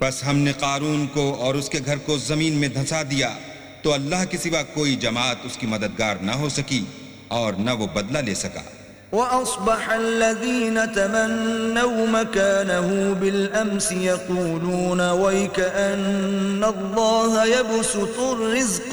बस हमने कारून को और उसके घर को जमीन में धंसा दिया तो अल्लाह के सिवा कोई जमात उसकी मददगार न हो सकी और न वो बदला ले सका। وأصبح الذين تمنوا مكانه بالأمس يقولون ويك أن الله يبسط الرزق